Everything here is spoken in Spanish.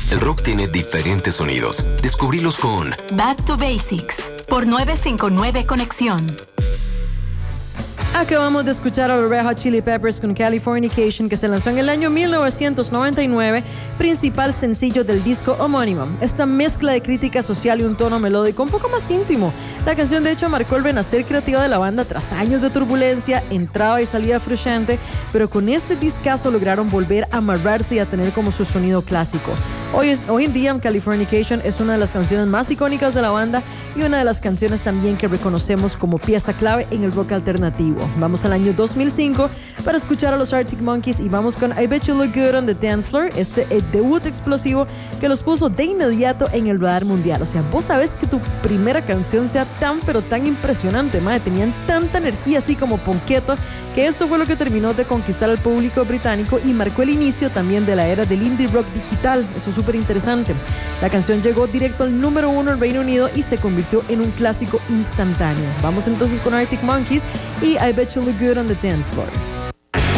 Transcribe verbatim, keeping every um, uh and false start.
El rock tiene diferentes sonidos. Descubrílos con Back to Basics por nueve cinco nueve Conexión. Acabamos de escuchar a los Red Hot Chili Peppers con Californication, que se lanzó en el año mil novecientos noventa y nueve, principal sencillo del disco homónimo. Esta mezcla de crítica social y un tono melódico un poco más íntimo. La canción de hecho marcó el renacer creativo de la banda tras años de turbulencia, entrada y salida frustrante, pero con este discazo lograron volver a amarrarse y a tener como su sonido clásico. Hoy, es, hoy en día Californication es una de las canciones más icónicas de la banda y una de las canciones también que reconocemos como pieza clave en el rock alternativo. Vamos al año dos mil cinco para escuchar a los Arctic Monkeys y vamos con I Bet You Look Good on the Dance Floor, este el debut explosivo que los puso de inmediato en el radar mundial. O sea, vos sabés que tu primera canción sea tan pero tan impresionante, madre, tenían tanta energía así como ponqueto, que esto fue lo que terminó de conquistar al público británico y marcó el inicio también de la era del indie rock digital. Eso es súper interesante. La canción llegó directo al número uno en Reino Unido y se convirtió en un clásico instantáneo. Vamos entonces con Arctic Monkeys y I Bet You Look Good on the Dance Floor.